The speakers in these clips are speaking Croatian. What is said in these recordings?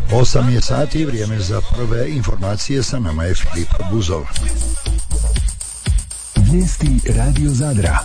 8 je sati, vrijeme za prve informacije, sa nama je Filip Buzov. Vijesti Radio Zadra.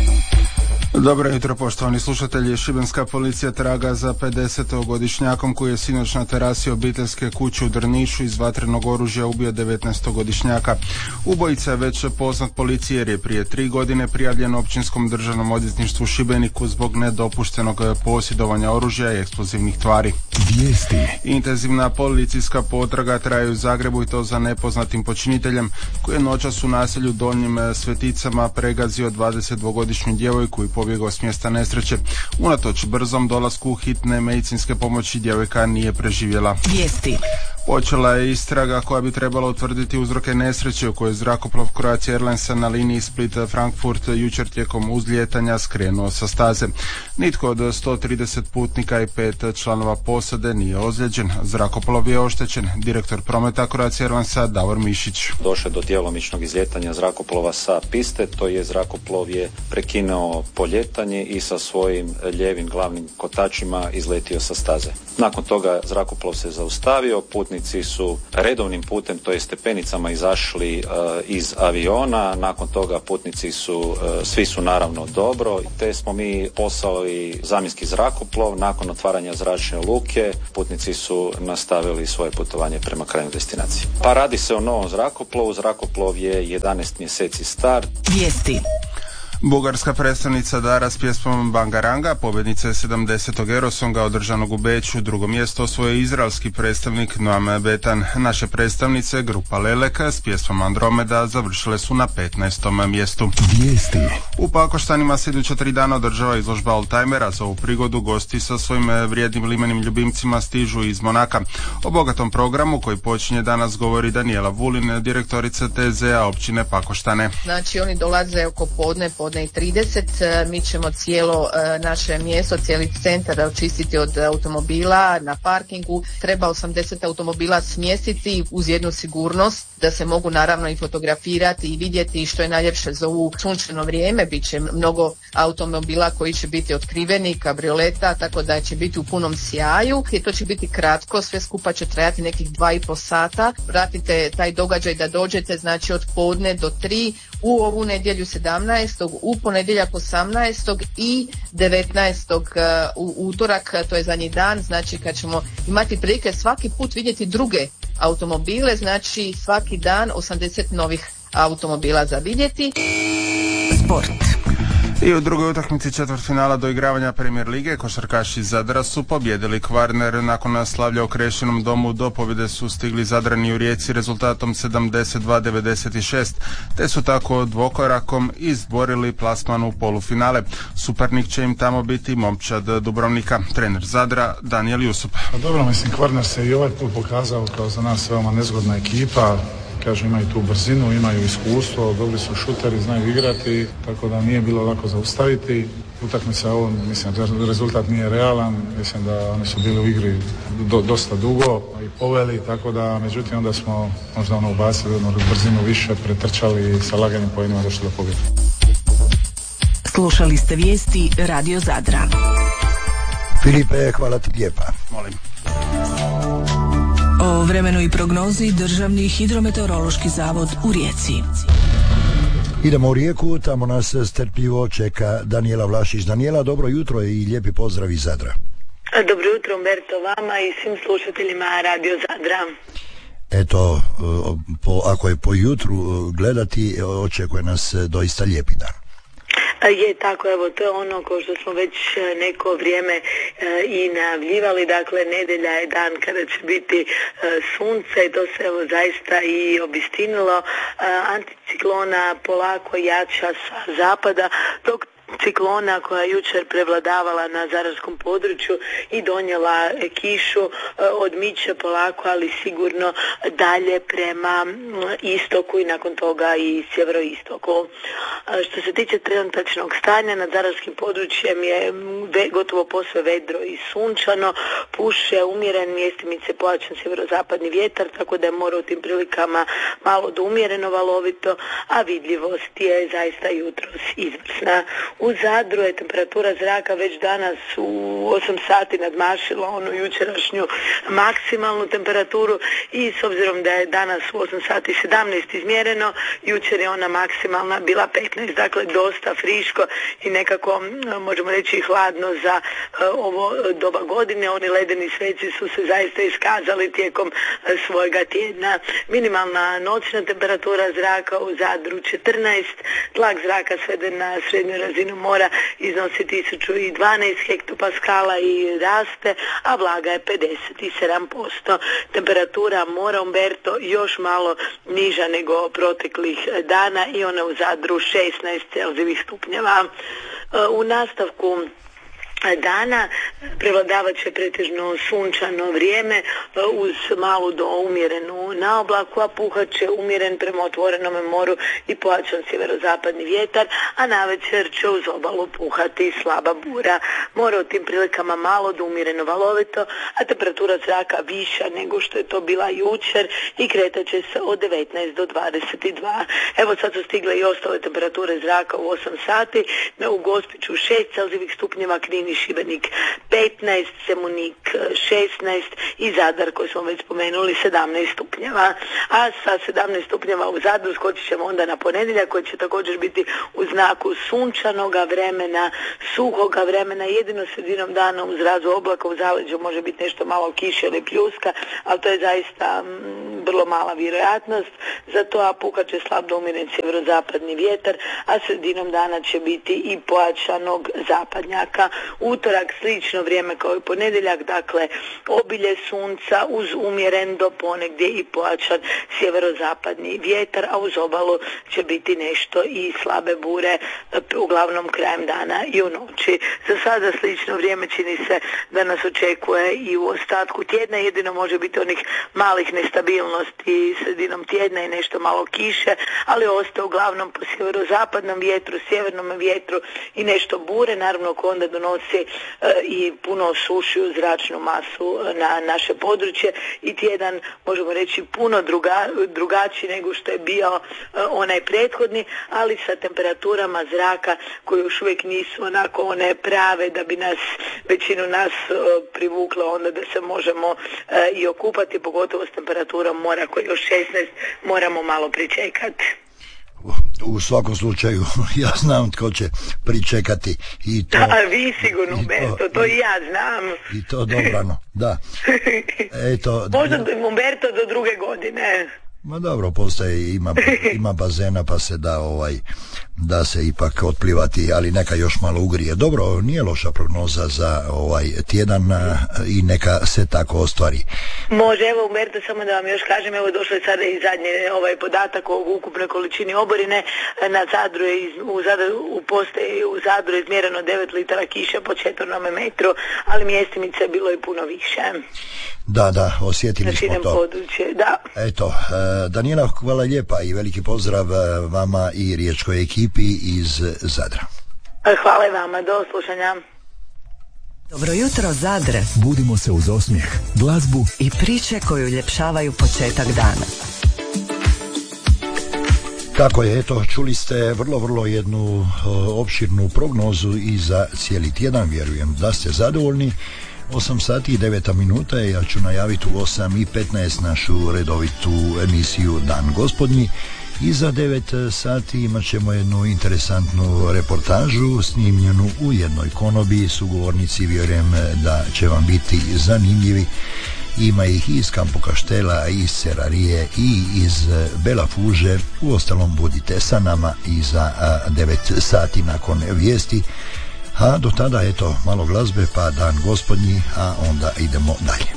Dobro jutro, poštovani slušatelji. Šibenska policija traga za 50-godišnjakom koji je sinoć na terasi obiteljske kuće u Drnišu iz vatrenog oružja ubio 19-godišnjaka. Ubojica je već poznat policiji jer je prije 3 godine prijavljen Općinskom državnom odvjetništvu u Šibeniku zbog nedopuštenog posjedovanja oružja i eksplozivnih tvari. Vijesti. Intenzivna policijska potraga traje u Zagrebu i to za nepoznatim počiniteljem koji je noćas u naselju Donjim Sveticama pregazio 22-godišnju djevojku i pobjegao s mjesta nesreće. Unatoč brzom dolasku hitne medicinske pomoći djevojka nije preživjela. Vijesti. Počela je istraga koja bi trebala utvrditi uzroke nesreće u kojoj je zrakoplov Croatia Airlinesa na liniji Split-Frankfurt jučer tijekom uzlijetanja skrenuo sa staze. Nitko od 130 putnika i 5 članova posade nije ozlijeđen. Zrakoplov je oštećen. Direktor prometa Croatia Airlinesa Davor Mišić. Došlo je do djelomičnog izlijetanja zrakoplova sa piste, to je zrakoplov je prekinuo poljetanje i sa svojim lijevim glavnim kotačima izletio sa staze. Nakon toga zrakoplov se zaustavio, putnici su redovnim putem, to je stepenicama, izašli iz aviona. Nakon toga putnici su, svi su naravno dobro, te smo mi poslali zamjenski zrakoplov. Nakon otvaranja zračne luke putnici su nastavili svoje putovanje prema krajnjoj destinaciji. Pa radi se o novom zrakoplovu, zrakoplov je 11 mjeseci star. Vijesti. Bugarska predstavnica Dara s pjesmom Bangaranga, pobjednica je 70. Eurosonga održanog u Beču. Drugo mjesto osvojio izraelski predstavnik Noam Betan. Naše predstavnice, grupa Lelek, s pjesmom Andromeda završile su na 15. mjestu. Vijesti. U Pakoštanima se iduća 3 dana održava izložba oldtimera. Za ovu prigodu gosti sa svojim vrijednim limenim ljubimcima stižu iz Monaka. O bogatom programu koji počinje danas govori Daniela Vulin, direktorica TZ-a općine Pakoštane. Znači oni dolaze oko podne i 30, mi ćemo cijelo naše mjesto, cijeli centar očistiti od automobila na parkingu. Treba 80 automobila smjestiti uz jednu sigurnost da se mogu naravno i fotografirati i vidjeti što je najljepše za ovu sunčano vrijeme. Biće mnogo automobila koji će biti otkriveni, kabrioleta, tako da će biti u punom sjaju i to će biti kratko, sve skupa će trajati nekih 2,5 sata. Pratite taj događaj da dođete, znači od podne do 3 u ovu nedjelju 17. u ponedjeljak 18. i 19. u utorak, to je zadnji dan, znači kad ćemo imati prilike svaki put vidjeti druge automobile, znači svaki dan 80 novih automobila za vidjeti. Sport. I u drugoj utakmici četvrtfinala doigravanja Premier lige košarkaši Zadra su pobjedili Kvarner. Nakon slavlja u Krešinom domu do pobjede su stigli Zadrani u Rijeci rezultatom 72-96, te su tako dvokorakom izborili plasman u polufinale. Suparnik će im tamo biti Momčad Dubrovnika. Trener Zadra Danijel Jusup. Dobro, mislim, Kvarner se i ovaj put pokazao kao za nas veoma nezgodna ekipa. Kažu, imaju tu brzinu, imaju iskustvo, dobri su šuteri, znaju igrati, tako da nije bilo lako zaustaviti. Utakmica ovo, mislim, rezultat nije realan, mislim da oni su bili u igri dosta dugo i poveli, tako da, međutim, onda smo možda ubacili jednu brzinu više, pretrčali i sa laganim pojedima došli do pobjede. Slušali ste vijesti Radio Zadra. Filipe, hvala ti lijepa. Molim. O vremenu i prognozi Državni hidrometeorološki zavod u Rijeci. Idemo u Rijeku, tamo nas strpljivo čeka Danijela Vlašić. Danijela, dobro jutro i lijepi pozdrav iz Zadra. Dobro jutro, Umberto, vama i svim slušateljima Radio Zadra. Eto, ako je po jutru gledati, očekuje nas doista lijepi dan. Je tako, evo, to je ono ko što smo već neko vrijeme i najavljivali, dakle nedjelja je dan kada će biti sunce i to se evo zaista i obistinilo. Anticiklona polako jača sa zapada, dok ciklona koja je jučer prevladavala na zadarskom području i donijela kišu odmiče polako, ali sigurno dalje prema istoku i nakon toga i sjeveroistoku. Što se tiče trenutačnog stanja, nad zadarskim područjem je gotovo posve vedro i sunčano, puše umjeren, mjestimice pojačan sjeverozapadni vjetar, tako da je more u tim prilikama malo do umjereno valovito, a vidljivost je zaista jutros izvrsna. U Zadru je temperatura zraka već danas u 8 sati nadmašila onu jučerašnju maksimalnu temperaturu i s obzirom da je danas u 8 sati 17 izmjereno, jučer je ona maksimalna bila 15, dakle dosta friško i nekako možemo reći hladno za ovo doba godine. Oni ledeni sveci su se zaista iskazali tijekom svojega tjedna. Minimalna noćna temperatura zraka u Zadru 14, tlak zraka sveden na srednju razinu mora iznosi 1012 hektopaskala i raste, a vlaga je 57%. Temperatura mora Umberto još malo niža nego proteklih dana i ona u Zadru 16 celzijevih stupnjeva. U nastavku dana prevladavat će pretežno sunčano vrijeme uz malu do umjerenu naoblaku, a puhat će umjeren prema otvorenome moru i pojačan sjeverozapadni vjetar, a navečer će uz obalu puhati slaba bura. More u tim prilikama malo do umjereno valovito, a temperatura zraka viša nego što je to bila jučer i kretat će se od 19 do 22. Evo sad su stigle i ostale temperature zraka u 8 sati, u Gospiću 6 celzijevih stupnjeva, Knin i Šibenik 15, Zemunik 16 i Zadar koji smo već spomenuli 17 stupnjeva. A sa 17 stupnjeva u Zadru skočit ćemo onda na ponedjeljak koji će također biti u znaku sunčanoga vremena, suhoga vremena, jedino sredinom dana uz razu oblaka u zaleđu može biti nešto malo kiše ili pljuska, ali to je zaista vrlo mala vjerojatnost za to, a puhat će slab do umjeren sjeverozapadni vjetar, a sredinom dana će biti i pojačanog zapadnjaka. Utorak slično vrijeme kao i ponedjeljak, dakle obilje sunca uz umjeren do ponegdje i pojačan sjeverozapadni vjetar, a uz obalu će biti nešto i slabe bure uglavnom krajem dana i u noći. Za sada slično vrijeme čini se da nas očekuje i u ostatku tjedna, jedino može biti onih malih nestabilnosti sredinom tjedna i nešto malo kiše, ali ostaje uglavnom po sjeverozapadnom vjetru, sjevernom vjetru i nešto bure, naravno ko onda donosi i puno sušiju zračnu masu na naše područje i tjedan možemo reći puno drugačiji nego što je bio onaj prethodni, ali sa temperaturama zraka koje još uvijek nisu onako one prave da bi većinu nas privuklo onda da se možemo i okupati, pogotovo s temperaturom mora koja još 16 moramo malo pričekati. U svakom slučaju ja znam tko će pričekati i to. A vi sigurno, Umberto, to i ja znam. I to dobrano, da. Eto, možda Umberto do druge godine. Ma dobro, postoje, ima bazena pa se da se ipak otplivati, ali neka još malo ugrije. Dobro, nije loša prognoza za tjedan i neka se tako ostvari. Može, evo Umberto, samo da vam još kažem, evo došlo je sada i zadnji podatak o ukupnoj količini oborine. Na Zadru je u Zadru je izmjereno 9 litara kiše po četvrnom metru, ali mjestimice je bilo i puno više. Da, osjetili smo to. Područje, da. Eto, Danijela, hvala lijepa i veliki pozdrav vama i riječkoj ekipi iz Zadra. Hvala i vama, do slušanja. Dobro jutro, Zadre. Budimo se uz osmijeh, glazbu i priče koje uljepšavaju početak dana. Tako je, eto, čuli ste vrlo jednu opširnu prognozu i za cijeli tjedan, vjerujem da ste zadovoljni. 8 sati i 9 minuta, ja ću najaviti u 8 i 15 našu redovitu emisiju Dan gospodnji i za 9 sati imat ćemo jednu interesantnu reportažu snimljenu u jednoj konobi. Sugovornici vjerujem da će vam biti zanimljivi. Ima ih iz Campo Caštela, iz Serarije i iz Bela Fuže. Uostalom budite sa nama i za 9 sati nakon vijesti. A do tada, eto, malo glazbe pa Dan gospodnji, a onda idemo dalje.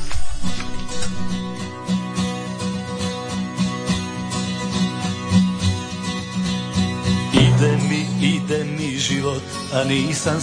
Ide mi život, a nisam